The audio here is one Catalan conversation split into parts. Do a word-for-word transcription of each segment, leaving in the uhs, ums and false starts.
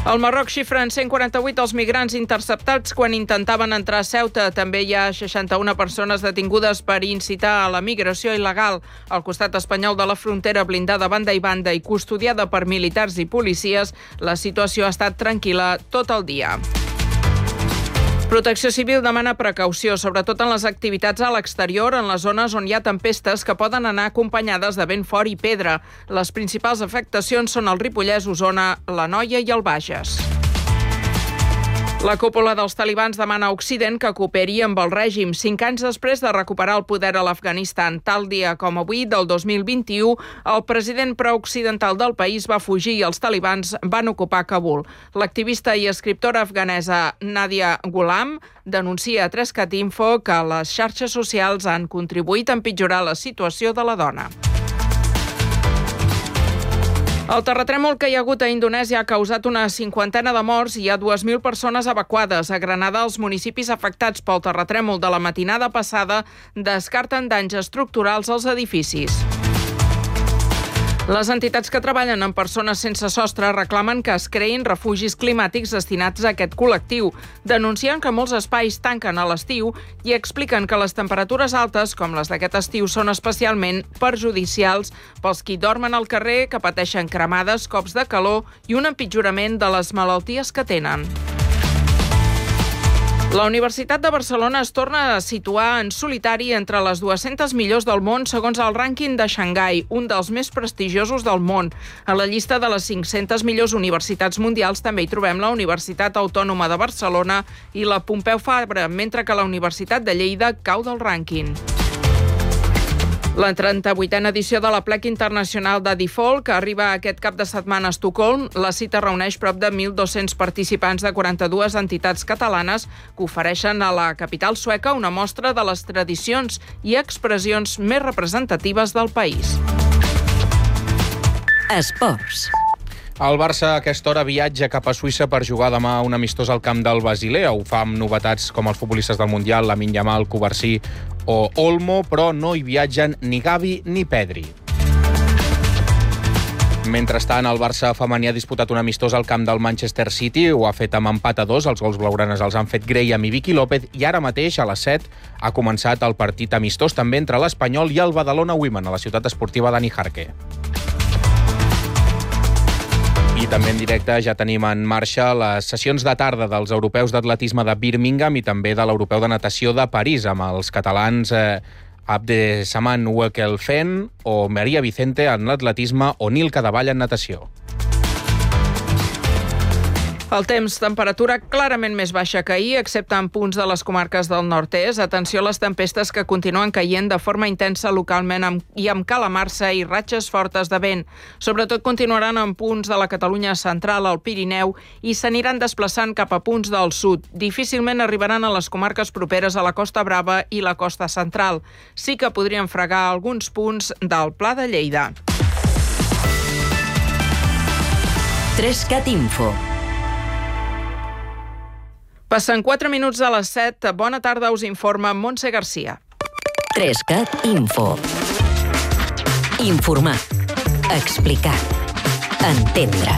El Marroc xifra en cent quaranta-vuit els migrants interceptats quan intentaven entrar a Ceuta. També hi ha seixanta-una persones detingudes per incitar a la migració il·legal. Al costat espanyol de la frontera, blindada banda i banda i custodiada per militars i policies, la situació ha estat tranquil·la tot el dia. Protecció Civil demana precaució, sobretot en les activitats a l'exterior, en les zones on hi ha tempestes que poden anar acompanyades de vent fort i pedra. Les principals afectacions són el Ripollès, Osona, l'Anoia i el Bages. La cúpula dels talibans demana a Occident que cooperi amb el règim cinc anys després de recuperar el poder a l'Afganistan. Tal dia com avui, del dos mil vint-i-u, el president prooccidental del país va fugir i els talibans van ocupar Kabul. L'activista i escriptora afganesa Nadia Ghulam denuncia a tres cat info que les xarxes socials han contribuït a empitjorar la situació de la dona. El terratrèmol que hi ha hagut a Indonèsia ha causat una cinquantena de morts i hi ha dues mil persones evacuades. A Granada, els municipis afectats pel terratrèmol de la matinada passada descarten danys estructurals als edificis. Les entitats que treballen amb persones sense sostre reclamen que es creïn refugis climàtics destinats a aquest col·lectiu. Denuncien que molts espais tanquen a l'estiu i expliquen que les temperatures altes, com les d'aquest estiu, són especialment perjudicials pels qui dormen al carrer, que pateixen cremades, cops de calor i un empitjorament de les malalties que tenen. La Universitat de Barcelona es torna a situar en solitari entre les dues-centes millors del món segons el rànquing de Xangai, un dels més prestigiosos del món. A la llista de les cinc-centes millors universitats mundials també hi trobem la Universitat Autònoma de Barcelona i la Pompeu Fabra, mentre que la Universitat de Lleida cau del rànquing. La trenta-vuitena edició de la Plec Internacional de Default, que arriba aquest cap de setmana a Estocolm, la cita reuneix prop de mil dos-cents participants de quaranta-dues entitats catalanes que ofereixen a la capital sueca una mostra de les tradicions i expressions més representatives del país. Esports. El Barça a aquesta hora viatja cap a Suïssa per jugar demà un amistós al camp del Basilea. Ho fa amb novetats com els futbolistes del Mundial, Lamine Yamal, Cubarsí o Olmo, però no hi viatgen ni Gavi ni Pedri. Mentrestant, el Barça femení ha disputat un amistós al camp del Manchester City, ho ha fet amb empat a dos, els gols blaugranes els han fet Graham i Vicky López, i ara mateix, a les set, ha començat el partit amistós també entre l'Espanyol i el Badalona Women a la ciutat esportiva Dani Jarque. I també en directe ja tenim en marxa les sessions de tarda dels europeus d'atletisme de Birmingham i també de l'europeu de natació de París, amb els catalans eh, Abdesaman Wekelfen o Maria Vicente en l'atletisme o Nil Cadavall en natació. El temps, temperatura clarament més baixa que ahir, excepte en punts de les comarques del nord-est. Atenció a les tempestes que continuen caient de forma intensa localment amb, i amb calamarsa i ratxes fortes de vent. Sobretot continuaran en punts de la Catalunya central, al Pirineu, i s'aniran desplaçant cap a punts del sud. Difícilment arribaran a les comarques properes a la Costa Brava i la costa central. Sí que podrien fregar alguns punts del Pla de Lleida. tres cat info. Passen quatre minuts a les set. Bona tarda, us informa Montse Garcia. tres cat info. Informar. Explicar. Entendre.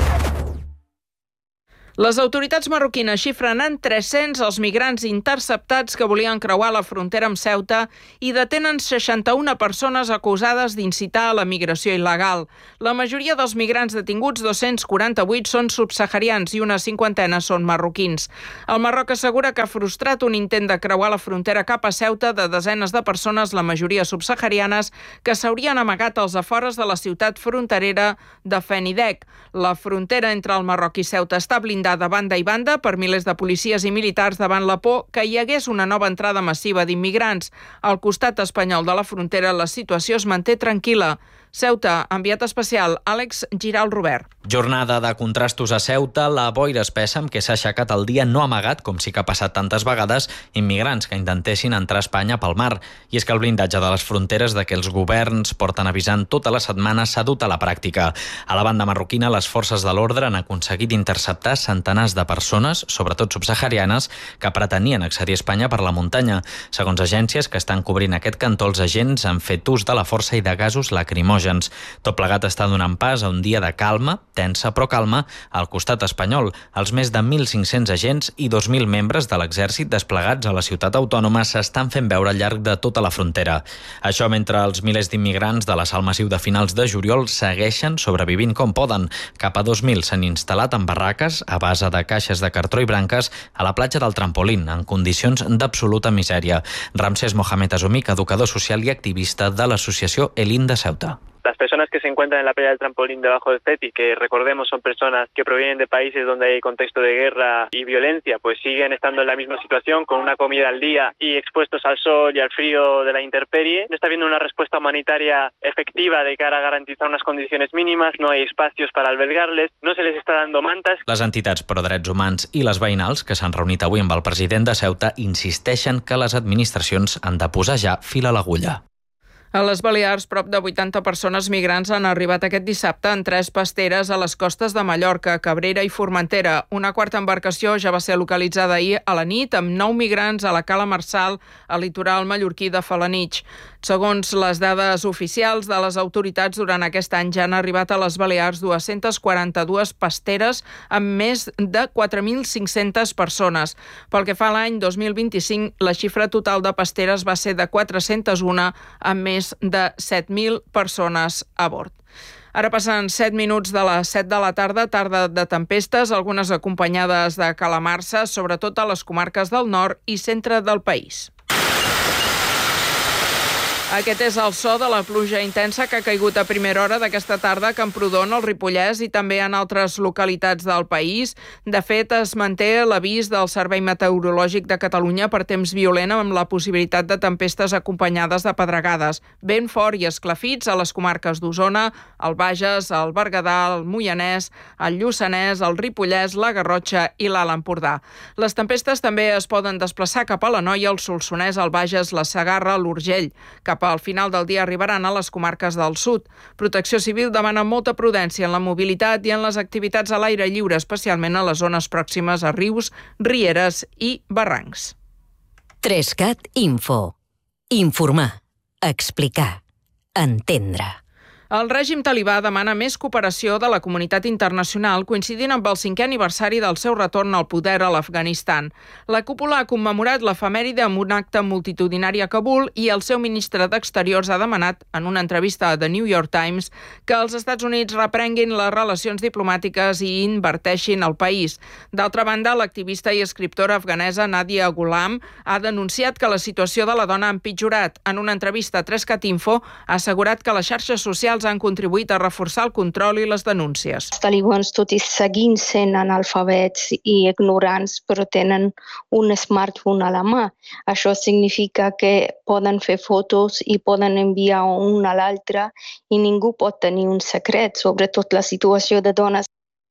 Les autoritats marroquines xifren en tres-cents els migrants interceptats que volien creuar la frontera amb Ceuta i detenen seixanta-una persones acusades d'incitar a la migració il·legal. La majoria dels migrants detinguts, dos-cents quaranta-vuit, són subsaharians i una cinquantena són marroquins. El Marroc assegura que ha frustrat un intent de creuar la frontera cap a Ceuta de desenes de persones, la majoria subsaharianes, que s'haurien amagat als afores de la ciutat fronterera de Fenidec. La frontera entre el Marroc i Ceuta està blindada de banda i banda per milers de policies i militars davant la por que hi hagués una nova entrada massiva d'immigrants. Al costat espanyol de la frontera la situació es manté tranquil·la. Ceuta, enviat especial, Àlex Giral Robert. Jornada de contrastos a Ceuta, la boira espessa amb què s'ha aixecat el dia no ha amagat, com sí que ha passat tantes vegades, immigrants que intentessin entrar a Espanya pel mar. I és que el blindatge de les fronteres de què els governs porten avisant tota la setmana s'ha dut a la pràctica. A la banda marroquina, les forces de l'ordre han aconseguit interceptar centenars de persones, sobretot subsaharianes, que pretenien accedir a Espanya per la muntanya. Segons agències que estan cobrint aquest cantó, els agents han fet ús de la força i de gasos lacrimògens. lacrimògens. Tot plegat està donant pas a un dia de calma, tensa però calma, al costat espanyol. Els més de mil cinc-cents agents i dos mil membres de l'exèrcit desplegats a la ciutat autònoma s'estan fent veure al llarg de tota la frontera. Això mentre els milers d'immigrants de l'assalt massiu de finals de juliol segueixen sobrevivint com poden. Cap a dos mil s'han instal·lat en barraques a base de caixes de cartró i branques a la platja del Trampolín, en condicions d'absoluta misèria. Ramsés Mohamed Azumik, educador social i activista de l'associació Elin de Ceuta. Las personas que se encuentran en la playa del Trampolín debajo del CETI, que recordemos son personas que provienen de países donde hay contexto de guerra y violencia, pues siguen estando en la misma situación, con una comida al día y expuestos al sol y al frío de la intemperie. No está habiendo una respuesta humanitaria efectiva de cara a garantizar unas condiciones mínimas, no hay espacios para albergarles, no se les está dando mantas. Les entitats pro drets humans i les veïnals, que s'han reunit avui amb el president de Ceuta, insisteixen que les administracions han de posar ja fil a l'agulla. A les Balears, prop de vuitanta persones migrants han arribat aquest dissabte en tres pasteres a les costes de Mallorca, Cabrera i Formentera. Una quarta embarcació ja va ser localitzada ahir a la nit amb nou migrants a la Cala Marçal, al litoral mallorquí de Felanitx. Segons les dades oficials de les autoritats, durant aquest any ja han arribat a les Balears dues-centes quaranta-dues pasteres amb més de quatre mil cinc-centes persones. Pel que fa a l'any dos mil vint-i-cinc, la xifra total de pasteres va ser de quatre-centes u amb més de set mil persones a bord. Ara passen set minuts de les set de la tarda, tarda de tempestes, algunes acompanyades de calamarsa, sobretot a les comarques del nord i centre del país. Aquest és el so de la pluja intensa que ha caigut a primera hora d'aquesta tarda a Camprodon, al Ripollès i també en altres localitats del país. De fet, es manté l'avís del Servei Meteorològic de Catalunya per temps violent amb la possibilitat de tempestes acompanyades de pedregades. Vent fort i esclafits a les comarques d'Osona, el Bages, el Berguedà, el Moianès, el Lluçanès, el Ripollès, la Garrotxa i l'Alt Empordà. Les tempestes també es poden desplaçar cap a l'Anoia, el Solsonès, el Bages, la Segarra, l'Urgell. Cap al final del dia arribaran a les comarques del sud. Protecció Civil demana molta prudència en la mobilitat i en les activitats a l'aire lliure, especialment a les zones pròximes a rius, rieres i barrancs. Trescat Info. Informar. Explicar. Entendre. El règim talibà demana més cooperació de la comunitat internacional coincidint amb el cinquè aniversari del seu retorn al poder a l'Afganistan. La cúpula ha commemorat l'efemèride amb un acte multitudinari a Kabul i el seu ministre d'Exteriors ha demanat, en una entrevista a The New York Times, que els Estats Units reprenguin les relacions diplomàtiques i inverteixin al país. D'altra banda, l'activista i escriptora afganesa Nadia Ghulam ha denunciat que la situació de la dona ha empitjorat. En una entrevista a Trescat Info ha assegurat que les xarxes socials han contribuït a reforçar el control i les denúncies. Els talibans, tot i seguint sent analfabets i ignorants, però tenen un smartphone a la mà. Això significa que poden fer fotos i poden enviar un a l'altre i ningú pot tenir un secret, sobretot la situació de dones.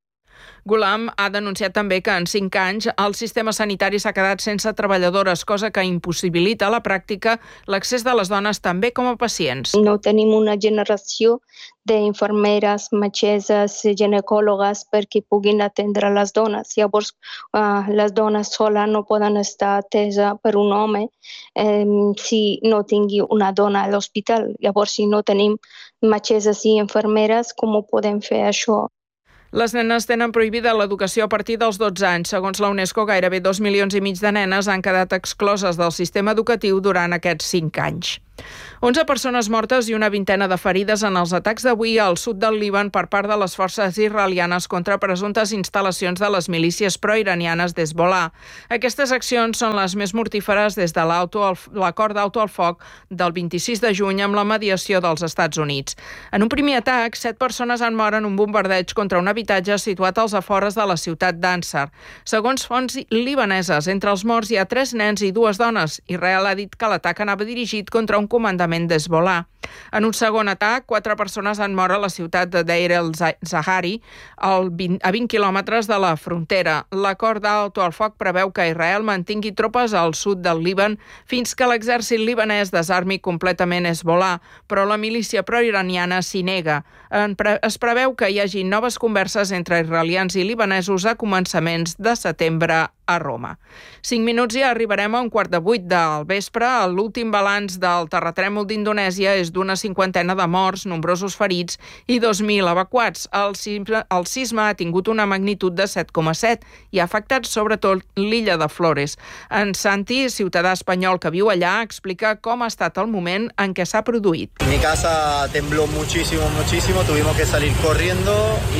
Ghulam ha denunciat també que en cinc anys el sistema sanitari s'ha quedat sense treballadores, cosa que impossibilita a la pràctica l'accés de les dones també com a pacients. No tenim una generació d'infermeres, metgesses, ginecòlogues perquè puguin atendre les dones. Llavors, uh, les dones soles no poden estar ateses per un home eh, si no tingui una dona a l'hospital. Llavors, si no tenim metgesses i infermeres, com ho podem fer això? Les nenes tenen prohibida l'educació a partir dels dotze anys. Segons la UNESCO, gairebé dos milions i mig de nenes han quedat excloses del sistema educatiu durant aquests cinc anys. onze persones mortes i una vintena de ferides en els atacs d'avui al sud del Líban per part de les forces israelianes contra presumptes instal·lacions de les milícies proiranianes d'Hezbollah. Aquestes accions són les més mortíferes des de l'acord d'auto al foc del vint-i-sis de juny amb la mediació dels Estats Units. En un primer atac, set persones han mort en un bombardeig contra un habitatge situat als afores de la ciutat d'Ansar. Segons fonts libaneses, entre els morts hi ha tres nens i dues dones. Israel ha dit que l'atac anava dirigit contra un comandament d'Hezbollah. En un segon atac, quatre persones han mort a la ciutat de Deir el-Zahari, a vint quilòmetres de la frontera. L'acord d'auto al foc preveu que Israel mantingui tropes al sud del Líban fins que l'exèrcit libanès desarmi completament Hezbollah, però la milícia proiraniana s'hi nega. Es preveu que hi hagi noves converses entre israelians i libanesos a començaments de setembre a Roma. Cinc minuts i arribarem a un quart de vuit del vespre. L'últim balanç del terratrèmol d'Indonèsia és d'una cinquantena de morts, nombrosos ferits i dos mil evacuats. El sisme, el sisme ha tingut una magnitud de set coma set i ha afectat sobretot l'illa de Flores. En Santi, ciutadà espanyol que viu allà, explica com ha estat el moment en què s'ha produït. Mi casa tembló muchísimo, muchísimo. Tuvimos que salir corriendo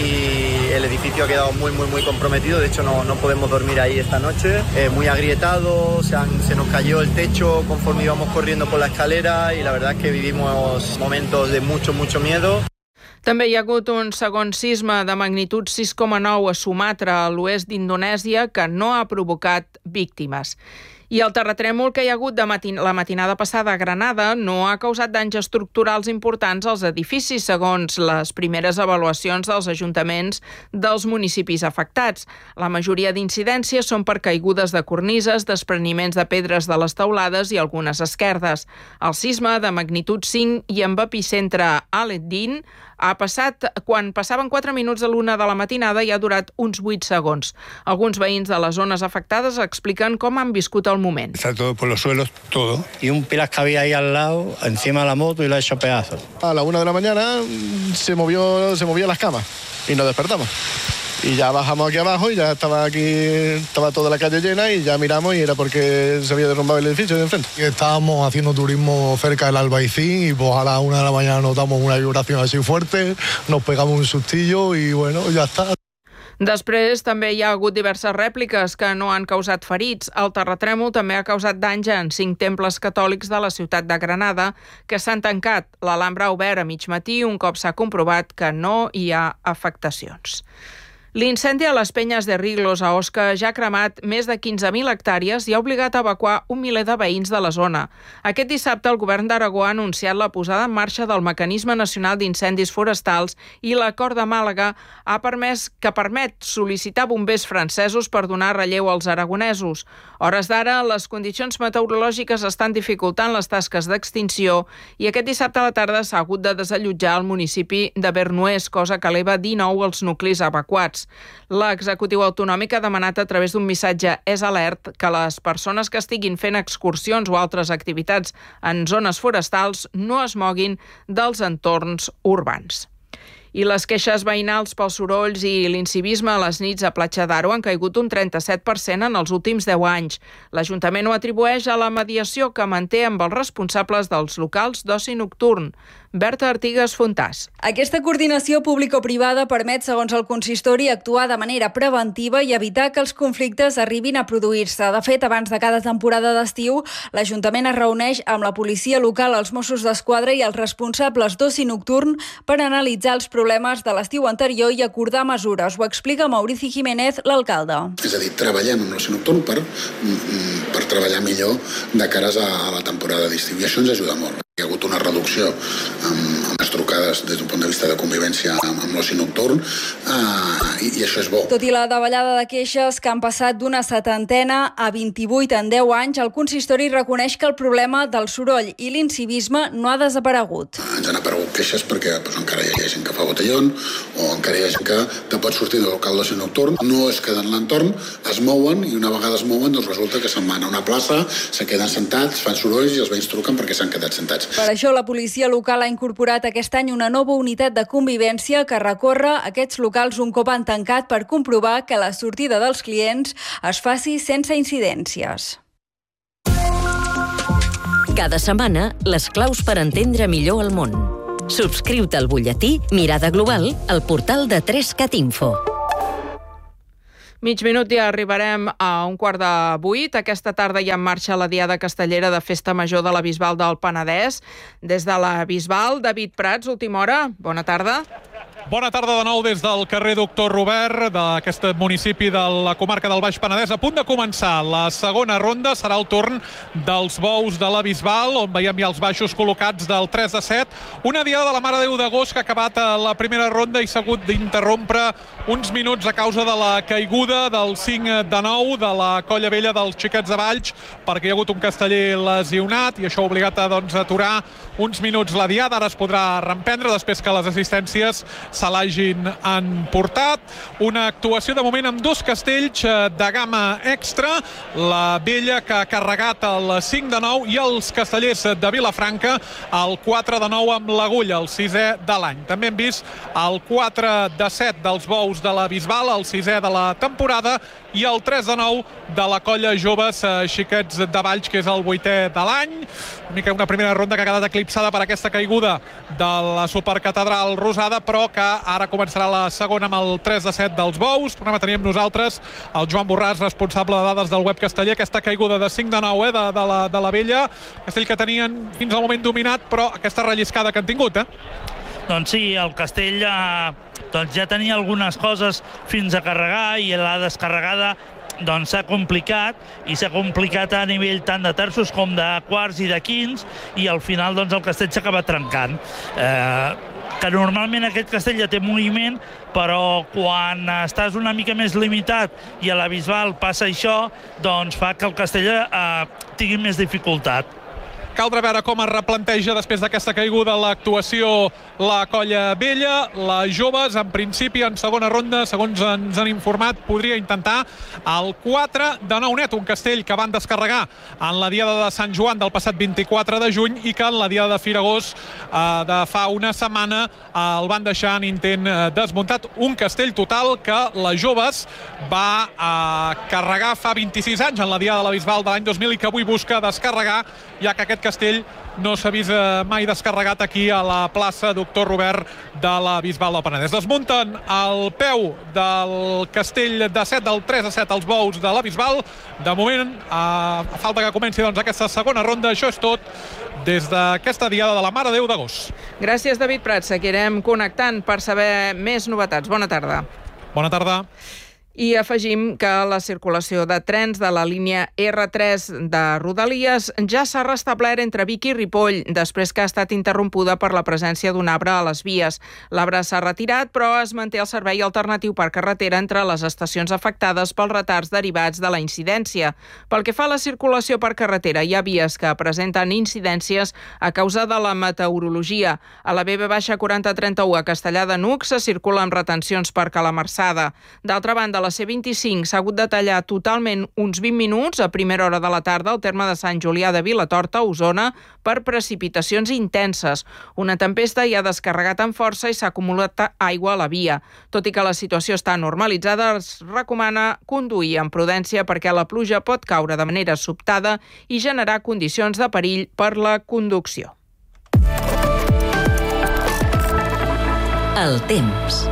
y el edificio ha quedado muy, muy, muy comprometido. De hecho, no, no podemos dormir ahí esta noche. Eh, muy agrietado, se, han, se nos cayó el techo conforme íbamos corriendo por la escalera y la verdad es que vivimos momentos de mucho, mucho miedo. També hi ha hagut un segon sisme de magnitud sis coma nou a Sumatra, a l'oest d'Indonèsia, que no ha provocat víctimes. I el terratrèmol que hi ha hagut de matin la matinada passada a Granada no ha causat danys estructurals importants als edificis, segons les primeres avaluacions dels ajuntaments dels municipis afectats. La majoria d'incidències són per caigudes de cornises, despreniments de pedres de les teulades i algunes esquerdes. El sisme de magnitud cinc i amb epicentre a Al-Eddin ha passat quan passaven quatre minuts de l'una de la matinada i ha durat uns vuit segons. Alguns veïns de les zones afectades expliquen com han viscut el moment. Está todo por los suelos, todo. Y un pilas que había ahí al lado, encima de la moto y lo ha hecho pedazos. A la una de la mañana se movió, se movían las camas y nos despertamos. Y ya bajamos aquí abajo y ya estaba aquí, estaba toda la calle llena y ya miramos y era porque se había derrumbado el edificio de enfrente. Estábamos haciendo turismo cerca del Albaicín y pues a la una de la mañana notamos una vibración así fuerte, nos pegamos un sustillo y bueno, ya está. Després també hi ha hagut diverses rèpliques que no han causat ferits. El terratrèmol també ha causat danys en cinc temples catòlics de la ciutat de Granada que s'han tancat. L'Alhambra ha obert a mig matí un cop s'ha comprovat que no hi ha afectacions. L'incendi a les Penyes de Riglos, a Osca, ja ha cremat més de quinze mil hectàrees i ha obligat a evacuar un miler de veïns de la zona. Aquest dissabte el govern d'Aragó ha anunciat la posada en marxa del Mecanisme Nacional d'Incendis Forestals i l'acord de Màlaga ha permès que permet sol·licitar bombers francesos per donar relleu als aragonesos. A hores d'ara, les condicions meteorològiques estan dificultant les tasques d'extinció i aquest dissabte a la tarda s'ha hagut de desallotjar el municipi de Bernuers, cosa que eleva dinou els nuclis evacuats. L'executiu autonòmic ha demanat a través d'un missatge És Alert que les persones que estiguin fent excursions o altres activitats en zones forestals no es moguin dels entorns urbans. I les queixes veïnals pels sorolls i l'incivisme a les nits a Platja d'Aro han caigut un trenta-set per cent en els últims deu anys. L'Ajuntament ho atribueix a la mediació que manté amb els responsables dels locals d'oci nocturn. Berta Artigas Fontàs. Aquesta coordinació público-privada permet, segons el consistori, actuar de manera preventiva i evitar que els conflictes arribin a produir-se. De fet, abans de cada temporada d'estiu, l'Ajuntament es reuneix amb la policia local, els Mossos d'Esquadra i els responsables d'oci nocturn per analitzar els problemes de l'estiu anterior i acordar mesures. Ho explica Maurici Jiménez, l'alcalde. És a dir, treballem amb l'oci nocturn per, per treballar millor de cares a la temporada d'estiu i això ens ajuda molt. Hi ha hagut una reducció amb, amb les trucades des d'un punt de vista de convivència amb, amb l'oci nocturn uh, i, i això és bo. Tot i la davallada de queixes que han passat d'una setantena a vint-i-vuit en deu anys, el consistori reconeix que el problema del soroll i l'incivisme no ha desaparegut. Ens han aparegut queixes perquè doncs, encara hi ha gent que fa botellón o encara hi ha gent que te pot sortir del local d'oci nocturn, no es queden a l'entorn, es mouen i una vegada es mouen doncs resulta que se'n van a una plaça, se queden sentats, fan sorolls i els veïns truquen perquè s'han quedat sentats. Per això la policia local ha incorporat aquest any una nova unitat de convivència que recorre aquests locals un cop han tancat per comprovar que la sortida dels clients es faci sense incidències. Cada setmana, les claus per entendre millor el món. Subscriu-te al butlletí Mirada Global al portal de tres cat info. Mig minut i arribarem a un quart de vuit. Aquesta tarda hi ha en marxa la Diada Castellera de Festa Major de la Bisbal del Penedès. Des de la Bisbal, David Prats, última hora. Bona tarda. Bona tarda de nou des del carrer Doctor Robert d'aquest municipi de la comarca del Baix Penedès. A punt de començar la segona ronda serà el torn dels bous de la Bisbal, on veiem ja els baixos col·locats del tres a set. Una diada de la Mare de Déu d'Agost que ha acabat a la primera ronda i s'ha hagut d'interrompre uns minuts a causa de la caiguda del cinc de nou de la Colla Vella dels Xiquets de Valls, perquè hi ha hagut un casteller lesionat i això ha obligat a doncs, aturar uns minuts la diada. Ara es podrà reemprendre després que les assistències se l'hagin emportat. Una actuació de moment amb dos castells de gamma extra, la Vella que ha carregat el cinc de nou i els castellers de Vilafranca el quatre de nou amb l'Agulla, el sisè de l'any. També hem vist el quatre de set dels bous de la Bisbal, el sisè de la temporada, i el tres de nou de la colla Joves Xiquets de Valls, que és el vuitè de l'any. Una mica una primera ronda que ha quedat eclipsada per aquesta caiguda de la Supercatedral Rosada, però que ara començarà la segona amb el tres de set dels bous. Tornem a tenir amb nosaltres el Joan Borràs, responsable de dades del web casteller, aquesta caiguda de cinc de nou eh, de, de, la, de la Vella, castell que tenien fins al moment dominat, però aquesta relliscada que han tingut, eh? Doncs sí, el castell eh, doncs ja tenia algunes coses fins a carregar i la descarregada doncs s'ha complicat, i s'ha complicat a nivell tant de terços com de quarts i de quints, i al final doncs el castell s'ha acabat trencant. Eh, que normalment aquest castell ja té moviment, però quan estàs una mica més limitat i a la Bisbal passa això, doncs fa que el castell eh, tingui més dificultat. Caldrà veure com es replanteja després d'aquesta caiguda l'actuació la colla Vella. Les Joves, en principi, en segona ronda, segons ens han informat, podria intentar el quatre de nou net, un castell que van descarregar en la diada de Sant Joan del passat vint-i-quatre de juny i que en la diada de Firagós eh, de fa una setmana eh, el van deixar en intent eh, desmuntat. Un castell total que les Joves va eh, carregar fa vint-i-sis anys en la diada de la Bisbal de l'any dos mil i que avui busca descarregar, ja que aquest castell no s'ha vist mai descarregat aquí a la plaça Doctor Robert de la Bisbal del Penedès. Desmunten el peu del castell de set, del tres a set als bous de la Bisbal. De moment, a falta que comenci doncs, aquesta segona ronda, això és tot des d'aquesta diada de la Mare de Déu d'agost. Gràcies, David Prats. Seguirem connectant per saber més novetats. Bona tarda. Bona tarda. I afegim que la circulació de trens de la línia erre tres de Rodalies ja s'ha restablert entre Vic i Ripoll, després que ha estat interrompuda per la presència d'un arbre a les vies. L'arbre s'ha retirat, però es manté el servei alternatiu per carretera entre les estacions afectades pels retards derivats de la incidència. Pel que fa a la circulació per carretera, hi ha vies que presenten incidències a causa de la meteorologia. A la be be quaranta trenta-u a Castellar de Nuc se circula amb retencions per Calamarsada. D'altra banda, la ce vint-i-cinc s'ha hagut de tallar totalment uns vint minuts a primera hora de la tarda al terme de Sant Julià de Vilatorta, a Osona, per precipitacions intenses. Una tempesta hi ha descarregat amb força i s'ha acumulat aigua a la via. Tot i que la situació està normalitzada, es recomana conduir amb prudència perquè la pluja pot caure de manera sobtada i generar condicions de perill per la conducció. El temps.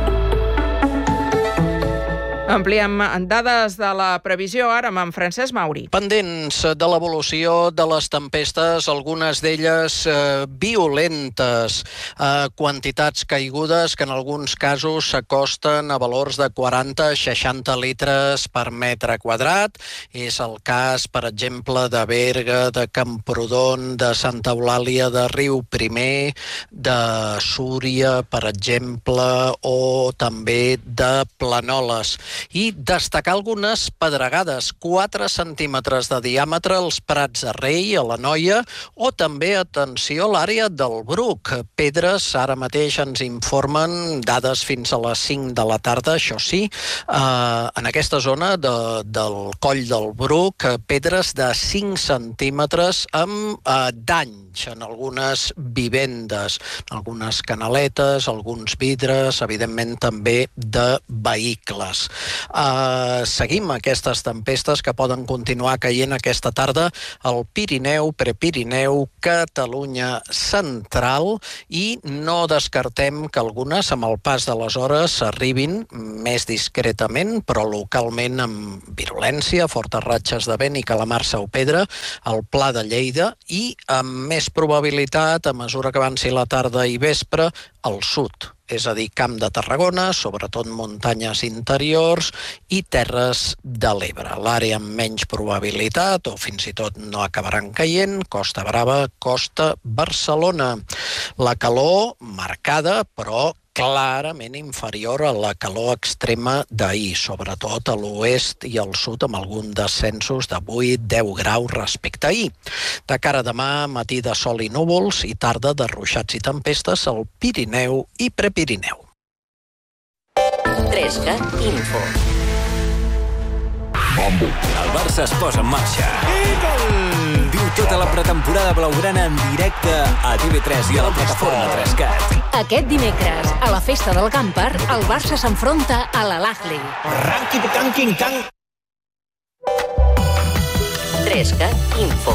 Ampliem dades de la previsió ara amb en Francesc Mauri. Pendents de l'evolució de les tempestes, algunes d'elles eh, violentes, eh, quantitats caigudes que en alguns casos s'acosten a valors de quaranta a seixanta litres per metre quadrat. És el cas, per exemple, de Berga, de Camprodon, de Santa Eulàlia de Riu Primer, de Súria, per exemple, o també de Planoles. I destacar algunes pedregades, quatre centímetres de diàmetre als Prats de Rei, a la Noia, o també, atenció, a l'àrea del Bruc. Pedres, ara mateix ens informen dades fins a les cinc de la tarda, això sí, eh, en aquesta zona de, del coll del Bruc, pedres de cinc centímetres amb eh, danys en algunes vivendes, algunes canaletes, alguns vidres, evidentment també de vehicles. Uh, seguim aquestes tempestes que poden continuar caient aquesta tarda al Pirineu, Prepirineu, Catalunya central, i no descartem que algunes amb el pas de les hores arribin més discretament, però localment amb virulència, fortes ratxes de vent i calamarsa o pedra al Pla de Lleida, i amb més probabilitat, a mesura que avanci la tarda i vespre, al sud. És a dir, Camp de Tarragona, sobretot muntanyes interiors i terres de l'Ebre. L'àrea amb menys probabilitat, o fins i tot no acabaran caient, Costa Brava, Costa Barcelona. La calor marcada, però clarament inferior a la calor extrema d'ahir, sobretot a l'oest i al sud, amb alguns descensos de vuit a deu graus respecte a ahir. De cara a demà, matí de sol i núvols i tarda de ruixats i tempestes al Pirineu i Prepirineu. Trescat Info. Mambo. El Barça es posa en marxa. I gol! Viu tota la pretemporada blaugrana en directe a T V tres i a la plataforma Trescat. Aquest dimecres, a la festa del Campar, el Barça s'enfronta a l'Al-Ahly. Ranqui-tanqui-tanq. Trescat Info.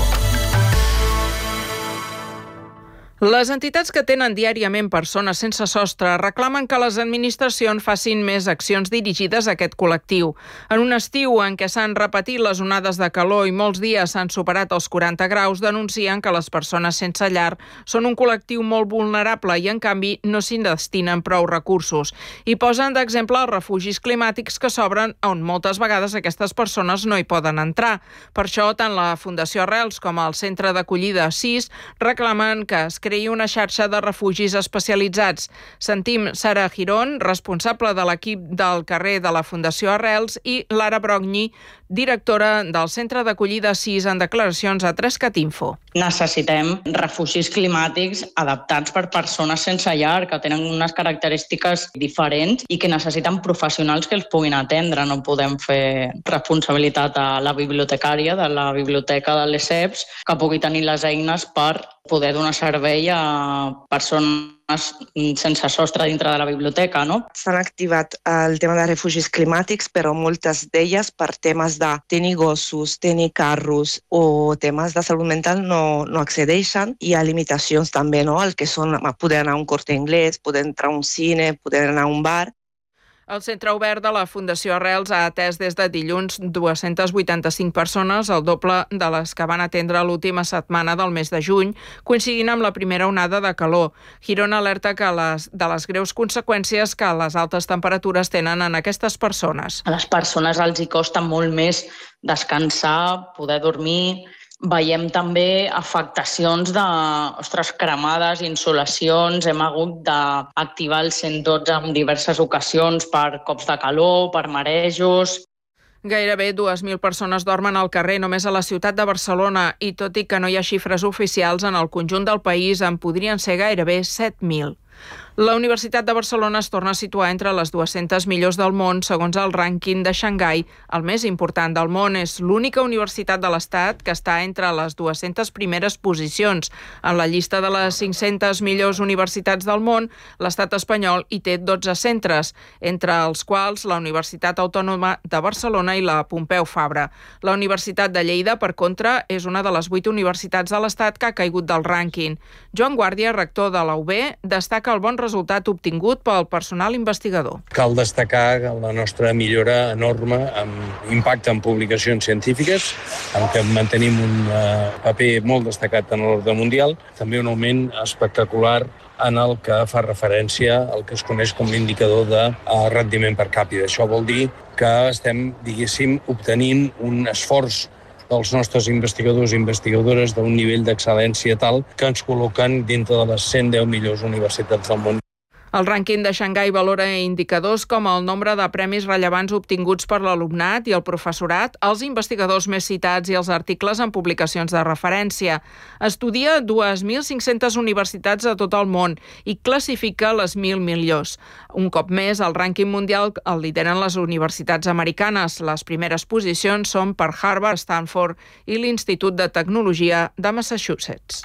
Les entitats que tenen diàriament persones sense sostre reclamen que les administracions facin més accions dirigides a aquest col·lectiu. En un estiu en què s'han repetit les onades de calor i molts dies s'han superat els quaranta graus, denuncien que les persones sense llar són un col·lectiu molt vulnerable i, en canvi, no s'hi destinen prou recursos. I posen d'exemple els refugis climàtics que s'obren on moltes vegades aquestes persones no hi poden entrar. Per això, tant la Fundació Arrels com el Centre d'Acollida sis reclamen que es creï una xarxa de refugis especialitzats. Sentim Sara Girón, responsable de l'equip del carrer de la Fundació Arrels, i Lara Brogni, directora del Centre d'Acollida sis, en declaracions a Trescat Info. Necessitem refugis climàtics adaptats per persones sense llar, que tenen unes característiques diferents i que necessiten professionals que els puguin atendre. No podem fer responsabilitat a la bibliotecària de la biblioteca de l'E S E P S, que pugui tenir les eines per poder donar servei a persones sense sostre dintre de la biblioteca, no? S'han activat el tema de refugis climàtics, però moltes d'elles per temes de tenir gossos, tenir carros o temes de salut mental no, no accedeixen. Hi ha limitacions també, no?, el que són poder anar a un Corte Inglés, poder entrar a un cine, poder anar a un bar. El Centre Obert de la Fundació Arrels ha atès des de dilluns dues-centes vuitanta-cinc persones, el doble de les que van atendre l'última setmana del mes de juny, coincidint amb la primera onada de calor. Girón alerta que les, de les greus conseqüències que les altes temperatures tenen en aquestes persones. A les persones els hi costa molt més descansar, poder dormir. Veiem també afectacions de, ostres, cremades, insolacions. Hem hagut d'activar el cent dotze en diverses ocasions per cops de calor, per marejos. Gairebé dues mil persones dormen al carrer només a la ciutat de Barcelona i, tot i que no hi ha xifres oficials, en el conjunt del país en podrien ser gairebé set mil. La Universitat de Barcelona es torna a situar entre les dues-centes millors del món segons el rànquing de Xangai. El més important del món. És l'única universitat de l'Estat que està entre les dues-centes primeres posicions. En la llista de les cinc-centes millors universitats del món, l'Estat espanyol hi té dotze centres, entre els quals la Universitat Autònoma de Barcelona i la Pompeu Fabra. La Universitat de Lleida, per contra, és una de les vuit universitats de l'Estat que ha caigut del rànquing. Joan Guàrdia, rector de la U B, destaca el bon resultat obtingut pel personal investigador. Cal destacar la nostra millora enorme amb impacte en publicacions científiques, en què mantenim un paper molt destacat en l'ordre mundial, també un augment espectacular en el que fa referència al que es coneix com l'indicador de rendiment per càpita. Això vol dir que estem, diguéssim, obtenint un esforç dels nostres investigadors i investigadores d'un nivell d'excel·lència tal que ens col·loquen dintre de les cent deu millors universitats del món. El rànquing de Xangai valora indicadors com el nombre de premis rellevants obtinguts per l'alumnat i el professorat, els investigadors més citats i els articles en publicacions de referència. Estudia dues mil cinc-centes universitats a tot el món i classifica les mil millors. Un cop més, el rànquing mundial el lideren les universitats americanes. Les primeres posicions són per Harvard, Stanford i l'Institut de Tecnologia de Massachusetts.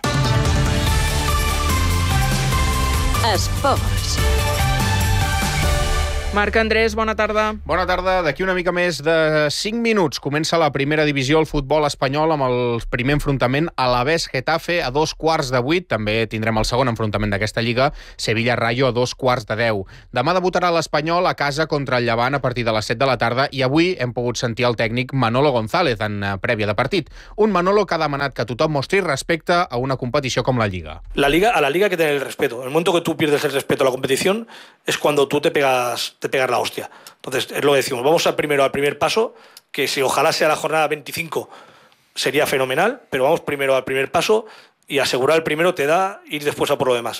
Esports. Marc Andrés, bona tarda. Bona tarda. D'aquí una mica més de cinc minuts comença la primera divisió al futbol espanyol amb el primer enfrontament Alavés-Getafe a dos quarts de vuit. També tindrem el segon enfrontament d'aquesta lliga, Sevilla-Rayo a dos quarts de deu. Demà debutarà l'Espanyol a casa contra el Llevant a partir de les set de la tarda i avui hem pogut sentir el tècnic Manolo González en prèvia de partit. Un Manolo que ha demanat que tothom mostri respecte a una competició com la Lliga. La Liga, a la Liga hay que tener el respeto. En el momento que tú pierdes el respeto a la competición es cuando tú te pegas te pegar la hostia. Entonces, es lo que decimos, vamos al primero al primer paso, que si ojalá sea la jornada veinticinco sería fenomenal, pero vamos primero al primer paso y asegurar el primero te da ir después a por lo demás.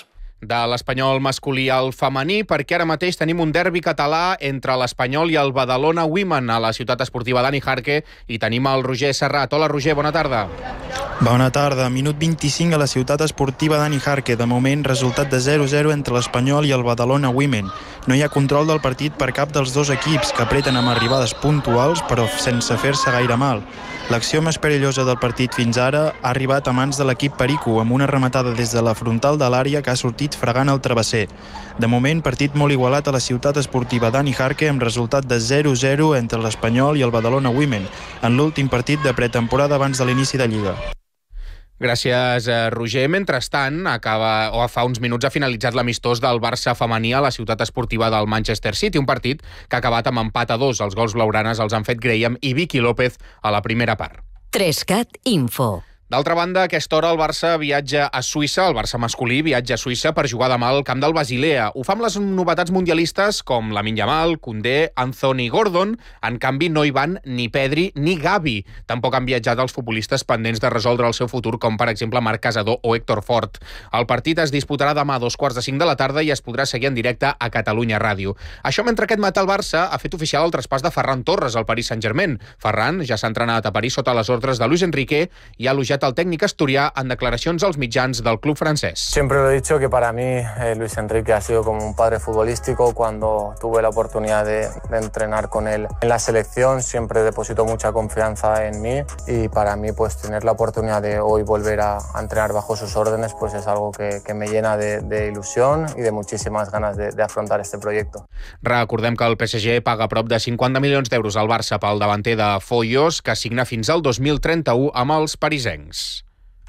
De l'Espanyol masculí al femení, perquè ara mateix tenim un derbi català entre l'Espanyol i el Badalona Women a la ciutat esportiva Dani Jarque i tenim el Roger Serrat. Hola, Roger, bona tarda. Bona tarda. Minut vint-i-cinc a la ciutat esportiva Dani Jarque. De moment, resultat de zero a zero entre l'Espanyol i el Badalona Women. No hi ha control del partit per cap dels dos equips, que apreten amb arribades puntuals, però sense fer-se gaire mal. L'acció més perillosa del partit fins ara ha arribat a mans de l'equip Perico, amb una rematada des de la frontal de l'àrea que ha sortit fregant el travesser. De moment, partit molt igualat a la ciutat esportiva Dani Jarque, amb resultat de zero a zero entre l'Espanyol i el Badalona Women, en l'últim partit de pretemporada abans de l'inici de Lliga. Gràcies, Roger. Mentrestant, acaba, o fa uns minuts ha finalitzat l'amistós del Barça femení a la ciutat esportiva del Manchester City, un partit que ha acabat amb empat a dos. Els gols blaugranes els han fet Graham i Vicky López a la primera part. tres cat Info. D'altra banda, a aquesta hora el Barça viatja a Suïssa, el Barça masculí viatja a Suïssa per jugar demà al camp del Basilea. Ho fa amb les novetats mundialistes com Lamine Yamal, Koundé, Anthony Gordon. En canvi, no hi van ni Pedri ni Gavi. Tampoc han viatjat els futbolistes pendents de resoldre el seu futur, com per exemple Marc Casador o Héctor Fort. El partit es disputarà demà a dos quarts de cinc de la tarda i es podrà seguir en directe a Catalunya Ràdio. Això mentre aquest matí el Barça ha fet oficial el traspàs de Ferran Torres al Paris Saint-Germain. Ferran ja s'ha entrenat a París sota les ordres de Luis Enrique i ha elogiat el tècnic asturià en declaracions als mitjans del club francés. Siempre lo he dicho que para mí eh, Luis Enrique ha sido como un padre futbolístico. Cuando tuve la oportunidad de, de entrenar con él en la selección, siempre depositó mucha confianza en mí y para mí pues tener la oportunidad de hoy volver a, a entrenar bajo sus órdenes pues es algo que, que me llena de, de ilusión y de muchísimas ganas de, de afrontar este proyecto. Recordem que el P S G paga prop de cinquanta milions d'euros al Barça pel davanter de Foyos, que signa fins al dos mil trenta-u amb els parisencs.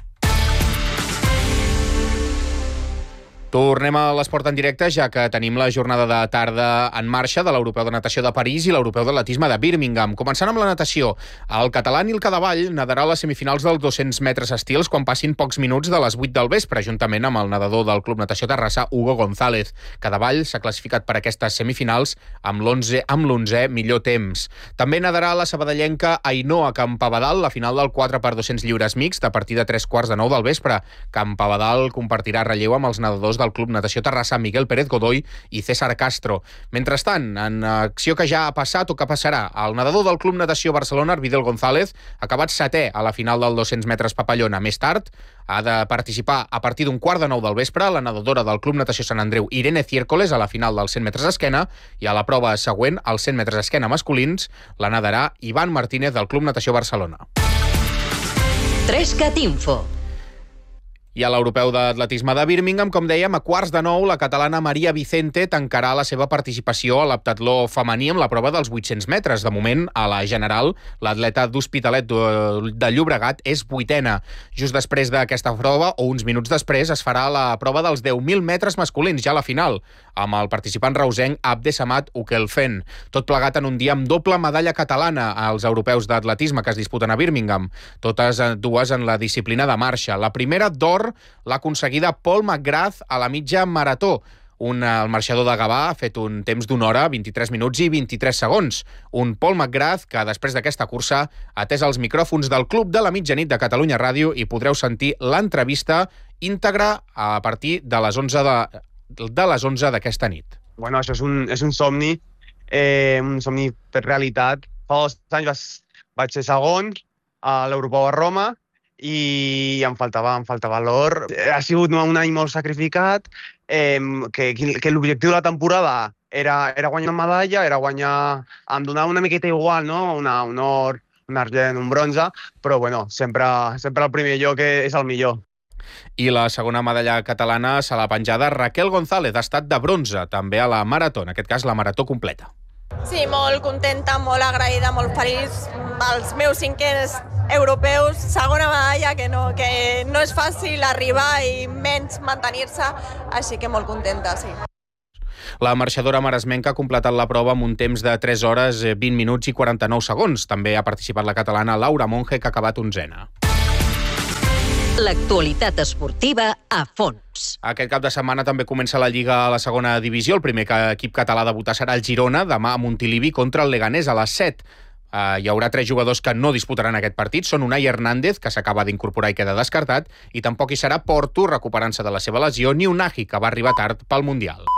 Tornem a l'esport en directe, ja que tenim la jornada de tarda en marxa de l'Europeu de Natació de París i l'Europeu d'Atletisme de Birmingham. Començant amb la natació, el català Nil Cadevall nadarà a les semifinals dels dos-cents metres estils quan passin pocs minuts de les vuit del vespre, juntament amb el nedador del Club Natació Terrassa, Hugo González. Cadevall s'ha classificat per aquestes semifinals amb l'onze amb l'onzè millor temps. També nadarà la sabadellenca Ainhoa Campabadal, la final del quatre per dos-cents lliures mixt, a partir de tres quarts de nou del vespre. Campabadal compartirà relleu amb els nedadors del del Club Natació Terrassa, Miguel Pérez Godoy i César Castro. Mentrestant, en acció que ja ha passat o que passarà, el nedador del Club Natació Barcelona, Arvidel González, ha acabat setè a la final del dos-cents metres papallona. Més tard, ha de participar a partir d'un quart de nou del vespre la nedadora del Club Natació Sant Andreu, Irene Ciércoles, a la final dels cent metres esquena, i a la prova següent, als cent metres esquena masculins, la nadarà Ivan Martínez del Club Natació Barcelona. tres cat Info. I a l'Europeu d'Atletisme de Birmingham, com dèiem, a quarts de nou, la catalana Maria Vicente tancarà la seva participació a l'heptatló femení amb la prova dels vuit-cents metres. De moment, a la general, l'atleta d'Hospitalet de Llobregat és vuitena. Just després d'aquesta prova, o uns minuts després, es farà la prova dels deu mil metres masculins, ja a la final, amb el participant reusenc Abdesamad Ukelfen. Tot plegat en un dia amb doble medalla catalana als europeus d'atletisme que es disputen a Birmingham. Totes dues en la disciplina de marxa. La primera d'or l'ha aconseguida Paul McGrath a la mitja marató. Un, el marxador de Gavà ha fet un temps d'una hora, vint-i-tres minuts i vint-i-tres segons. Un Paul McGrath que després d'aquesta cursa ha atès els micròfons del Club de la Mitjanit de Catalunya Ràdio i podreu sentir l'entrevista íntegra a partir de les onze de, de les onze d'aquesta nit. Bueno, això és un, és un somni, eh, un somni per realitat. Fa dos anys vas, vaig ser segon a l'Europeu a Roma i em faltava, em faltava l'or. Ha sigut un any molt sacrificat, eh, que, que l'objectiu de la temporada era, era guanyar una medalla, era guanyar, em donava una miqueta igual, no? Una, un or, un argent, un bronze, però bueno, sempre, sempre el primer lloc és el millor. I la segona medalla catalana se l'ha penjada Raquel González, ha estat de bronze, també a la marató, en aquest cas la marató completa. Sí, molt contenta, molt agraïda, molt feliç. Els meus cinquens europeus, segona medalla, que no, que no és fàcil arribar i menys mantenir-se, així que molt contenta, sí. La marxadora maresmenca ha completat la prova amb un temps de tres hores, vint minuts i quaranta-nou segons. També ha participat la catalana Laura Monge, que ha acabat onzena. L'actualitat esportiva a fons. Aquest cap de setmana també comença la Lliga a la segona divisió. El primer equip català a debutar serà el Girona, demà a Montilivi contra el Leganés a les set. Uh, hi haurà tres jugadors que no disputaran aquest partit. Són Unai Hernández, que s'acaba d'incorporar i queda descartat, i tampoc hi serà Porto, recuperant-se de la seva lesió, ni Unai, que va arribar tard pel Mundial.